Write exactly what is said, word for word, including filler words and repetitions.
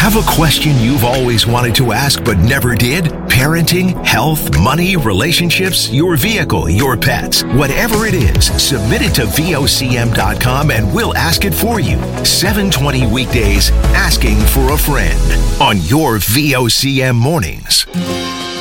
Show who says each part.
Speaker 1: Have a question you've always wanted to ask but never did? Parenting, health, money, relationships, your vehicle, your pets. Whatever it is, submit it to V O C M dot com and we'll ask it for you. seven twenty weekdays, Asking for a Friend on your V O C M mornings.